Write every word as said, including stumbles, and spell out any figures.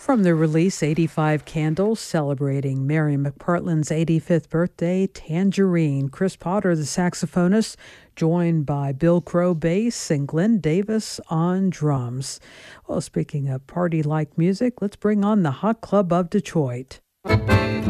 From the release eighty-five Candles celebrating Mary McPartland's eighty-fifth birthday, Tangerine, Chris Potter, the saxophonist, joined by Bill Crow bass and Glenn Davis on drums. Well, speaking of party-like music, let's bring on the Hot Club of Detroit.